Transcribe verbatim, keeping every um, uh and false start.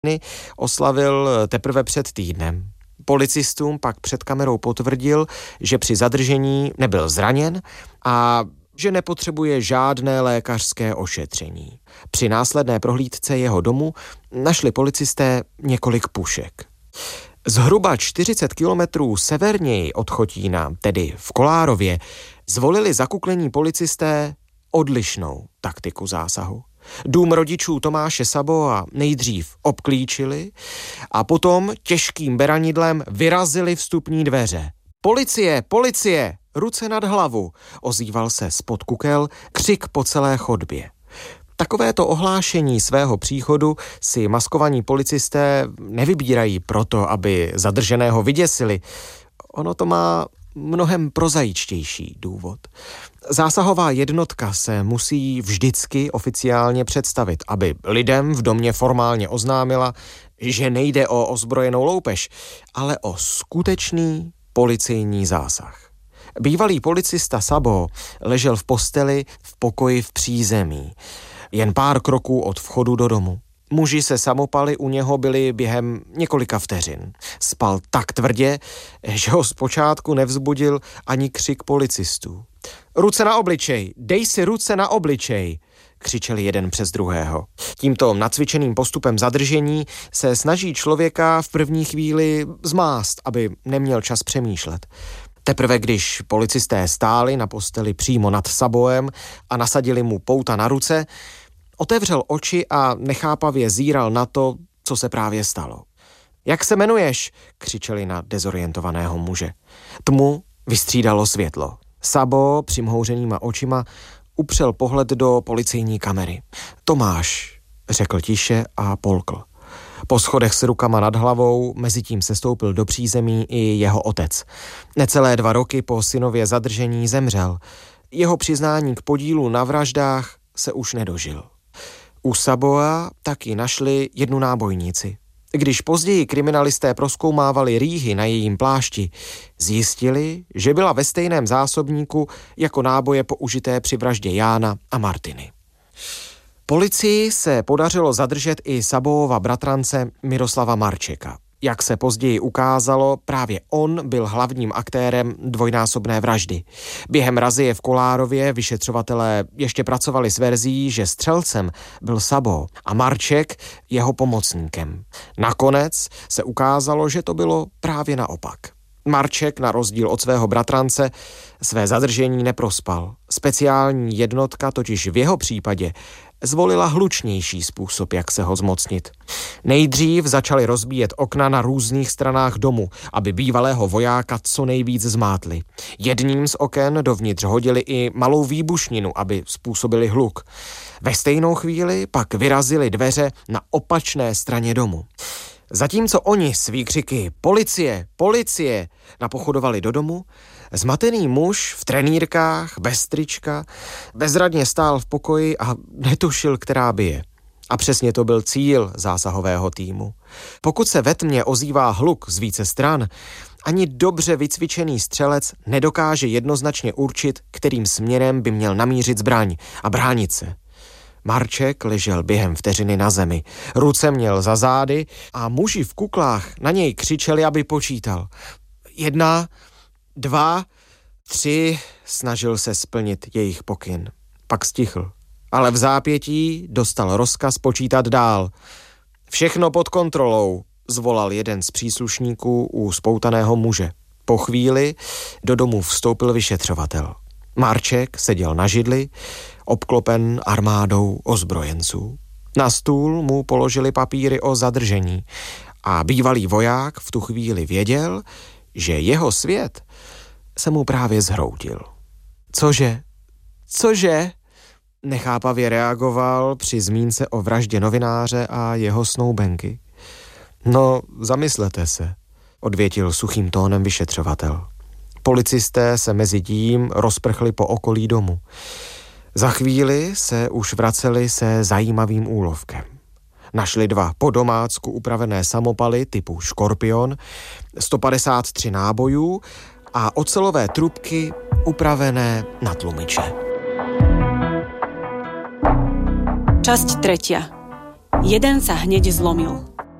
oslavil teprve před týdnem. Policistům pak před kamerou potvrdil, že při zadržení nebyl zraněn a že nepotřebuje žádné lékařské ošetření. Při následné prohlídce jeho domu našli policisté několik pušek. Zhruba čtyřicet kilometrů severněji od Chotína, tedy v Kolárově, zvolili zakuklení policisté odlišnou taktiku zásahu. Dům rodičů Tomáše Saboa nejdřív obklíčili a potom těžkým beranidlem vyrazili vstupní dveře. Policie, policie, ruce nad hlavu, ozýval se spod kukel křik po celé chodbě. Takovéto ohlášení svého příchodu si maskovaní policisté nevybírají proto, aby zadrženého vyděsili. Ono to má mnohem prozaičtější důvod. Zásahová jednotka se musí vždycky oficiálně představit, aby lidem v domě formálně oznámila, že nejde o ozbrojenou loupež, ale o skutečný policejní zásah. Bývalý policista Sabo ležel v posteli v pokoji v přízemí, jen pár kroků od vchodu do domu. Muži se samopali u něho byli během několika vteřin. Spal tak tvrdě, že ho zpočátku nevzbudil ani křik policistů. Ruce na obličej, dej si ruce na obličej, křičeli jeden přes druhého. Tímto nacvičeným postupem zadržení se snaží člověka v první chvíli zmást, aby neměl čas přemýšlet. Teprve když policisté stáli na posteli přímo nad Saboem a nasadili mu pouta na ruce, otevřel oči a nechápavě zíral na to, co se právě stalo. Jak se jmenuješ? Křičeli na dezorientovaného muže. Tmu vystřídalo světlo. Sabo přimhouřenýma očima upřel pohled do policejní kamery. Tomáš, řekl tiše a polkl. Po schodech s rukama nad hlavou mezitím sestoupil do přízemí i jeho otec. Necelé dva roky po synově zadržení zemřel. Jeho přiznání k podílu na vraždách se už nedožil. U Saboa taky našli jednu nábojnici. Když později kriminalisté prozkoumávali rýhy na jejím plášti, zjistili, že byla ve stejném zásobníku jako náboje použité při vraždě Jána a Martiny. Policii se podařilo zadržet i Saboova bratrance Miroslava Marčeka. Jak se později ukázalo, právě on byl hlavním aktérem dvojnásobné vraždy. Během razie v Kolárově vyšetřovatelé ještě pracovali s verzí, že střelcem byl Sabo a Marček jeho pomocníkem. Nakonec se ukázalo, že to bylo právě naopak. Marček, na rozdíl od svého bratrance, své zadržení neprospal. Speciální jednotka totiž v jeho případě zvolila hlučnější způsob, jak se ho zmocnit. Nejdřív začali rozbíjet okna na různých stranách domu, aby bývalého vojáka co nejvíc zmátli. Jedním z oken dovnitř hodili i malou výbušninu, aby způsobili hluk. Ve stejnou chvíli pak vyrazili dveře na opačné straně domu. Zatímco oni s výkřiky policie, policie napochodovali do domu, zmatený muž v trenýrkách, bez trička, bezradně stál v pokoji a netušil, která bije. A přesně to byl cíl zásahového týmu. Pokud se ve tmě ozývá hluk z více stran, ani dobře vycvičený střelec nedokáže jednoznačně určit, kterým směrem by měl namířit zbraň a bránit se. Marček ležel během vteřiny na zemi. Ruce měl za zády a muži v kuklách na něj křičeli, aby počítal. Jedna, dva, tři, snažil se splnit jejich pokyn. Pak stichl, ale v zápětí dostal rozkaz počítat dál. Všechno pod kontrolou, zvolal jeden z příslušníků u spoutaného muže. Po chvíli do domu vstoupil vyšetřovatel. Marček seděl na židli, obklopen armádou ozbrojenců. Na stůl mu položili papíry o zadržení a bývalý voják v tu chvíli věděl, že jeho svět se mu právě zhroutil. Cože? Cože? Nechápavě reagoval při zmínce o vraždě novináře a jeho snoubenky. No, zamyslete se, odvětil suchým tónem vyšetřovatel. Policisté se mezi tím rozprchli po okolí domu. Za chvíli se už vraceli se zajímavým úlovkem. Našli dva po domácku upravené samopaly typu Škorpion, sto padesát tři nábojů a ocelové trubky upravené na tlumiče. Časť tretia. Jeden sa hneď zlomil.